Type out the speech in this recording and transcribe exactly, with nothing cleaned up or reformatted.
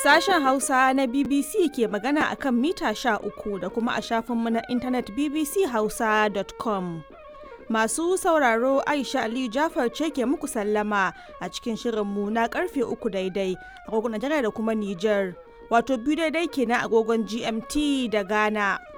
Sashen Hausa na B B C ke magana a kan mita sha uku da kuma a shafinmu na intanet b b c hausa dot com. Masu sauraro Aisha Aliyu Jafar ce ke muku sallama a cikin shirinmu na karfe uku daidai agogon Najeriya da kuma Nijar, wato biyu daidai kenan agogon G M T da Ghana.